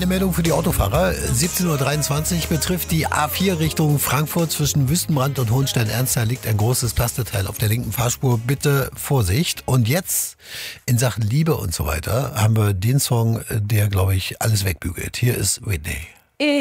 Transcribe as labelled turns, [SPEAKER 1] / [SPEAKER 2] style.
[SPEAKER 1] eine Meldung für die Autofahrer. 17:23 Uhr betrifft die A4 Richtung Frankfurt zwischen Wüstenbrand und Hohenstein-Ernst. Da liegt ein großes Plasteteil auf der linken Fahrspur. Bitte Vorsicht. Und jetzt in Sachen Liebe und so weiter haben wir den Song, der, glaube ich, alles wegbügelt. Hier ist Whitney.